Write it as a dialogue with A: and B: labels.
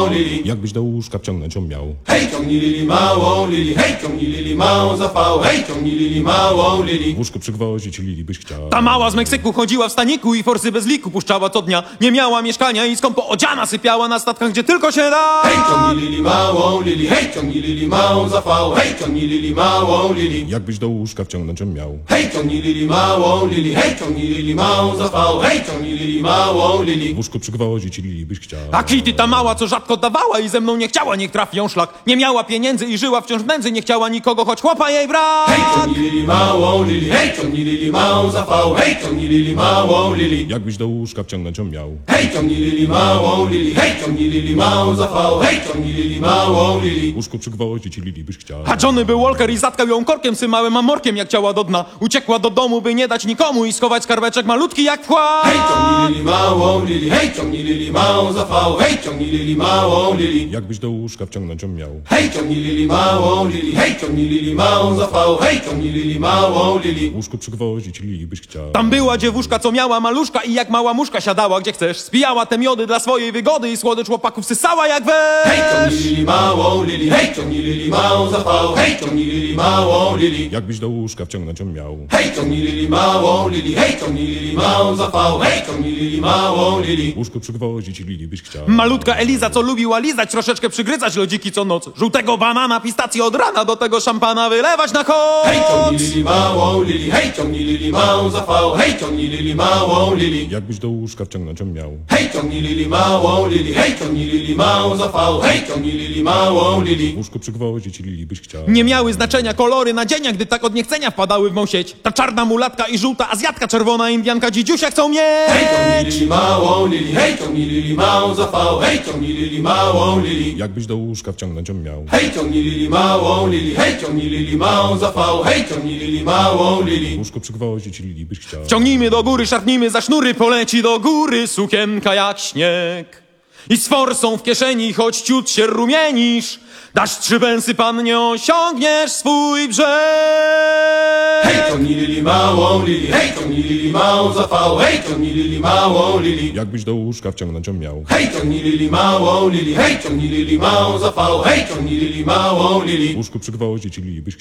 A: małą Lili.
B: Jakbyś do łóżka wciągnąć ją miał.
A: Hej, ciągnij Lili małą Lili, hej, ciągnij Lili małą za V, hej, ciągnij Lili małą Lili.
B: W łóżku przygwoździć Lili byś chciał.
C: Ta mała z Meksyku chodziła w staniku i forsy bez liku puszczała co dnia. Nie miała mieszkania i skąpo odziana sypiała na statkach, gdzie tylko się da.
A: Hej, ciągnij Lili małą Lili, hej, ciągnij Lili małą za V, hej, ciągnij Lili małą Lili.
B: Jakbyś do łóżka wciągnąć ją miał.
A: Hej, ciągnij Lili małą Lili, hej, ciągnij Lili małą za V, hej, ciągnij Lili małą Lili.
B: W łóżku przygwoździć Lili byś chciał.
C: A Kitty ta mała, co rzadko dawała i ze mną nie chciała, niech trafi ją szlak. Nie miała pieniędzy i żyła wciąż w nędzy, nie chciała nikogo, choć chłopa jej brak.
A: Hej, ciągnij Lili małą Lili, hej, ciągnij Lili małą za V, hej, ciągnij Lili małą Lili.
B: Jakbyś do łóżka wciągnąć ją miał.
A: Hej, ciągnij Lili małą Lili, hej, ciągnij Lili małą za V, hej, ciągnij Lili małą Lili.
B: W łóżku przygwoździć Lili byś chciał.
C: A Johnny był Walker i zatkał ją korkiem symałym amorkiem, jak ciała do dna. Uciekła do domu, by nie dać nikomu i schować skarbeczek malutki jak wkład.
A: Hej, ciągnij Lili małą Lili, hej, ciągnij Lili małą za V, hej, ciągnij Lili małą Lili.
B: Jakbyś do łóżka wciągnąć ją miał.
A: Hej, ciągnij Lili małą Lili, hej, ciągnij Lili małą za V, hej, ciągnij Lili małą Lili.
B: W łóżku przygwoździć Lili byś chciał.
C: Tam była dziewuszka, co miała maluszka i jak mała muszka siadała gdzie chcesz. Spijała te miody dla swojej wygody i słodycz chłopaków sysała jak
A: Hej, ciągnij
C: wesz.
A: Lili małą Lili, hej, ciągnij Lili małą za V, hej, ciągnij Lili małą Lili.
B: Jakbyś do łóżka wciągnąć ją miał.
A: Hej, ciągnij Lili małą Lili, hej, ciągnij Lili małą za V, hej, ciągnij Lili małą Lili.
B: W łóżku przygwoździć Lili byś chciał.
C: Malutka Eliza, co lubiła lizać, troszeczkę przygryzać lodziki co noc. Żółtego banana, pistację od rana, do tego szampana wylewać na koc.
A: Hej, ciągnij Lili małą Lili, hej, ciągnij Lili małą za V, hej, ciągnij Lili małą Lili.
B: Jakbyś do łóżka wciągnąć ją miał.
A: Hej, ciągnij Lili małą Lili, hej, ciągnij Lili małą za V, hej, ciągnij Lili małą Lili.
B: W łóżku przygwoździć Lili byś chciał.
C: Nie miały znaczenia kolory nadzienia, gdy tak od niechcenia wpadały w mą sieć. Ta czarna mulatka i żółta azjatka, czerwona indianka, dzidziusia chcą
A: Hej, ciągnij
C: mieć.
A: Lili małą Lili, hej, ciągnij Lili małą za V, hej, ciągnij Lili małą Lili.
B: Jakbyś do łóżka wciągnąć ją miał.
A: Hej, ciągnij Lili małą Lili, hej, ciągnij Lili małą za V, hej, ciągnij Lili małą
B: W
A: Lili.
B: łóżku przygwoździć Lili byś chciał.
C: Ciągnijmy do góry, szarpnijmy za sznury, poleci do góry sukienka jak śnieg. I z forsą w kieszeni, choć ciut się rumienisz, dasz 3 pensy, pan, nie osiągniesz swój brzeg.
A: Hej, ciągnij Lili małą Lili, hej, ciągnij Lili małą za V, hej, ciągnij Lili małą Lili.
B: Jakbyś do łóżka wciągnąć ją miał.
A: Hej, ciągnij Lili małą Lili, hej, ciągnij Lili małą za V, hej, ciągnij Lili małą
B: W
A: Lili.
B: łóżku przygwoździć Lili byś chciał.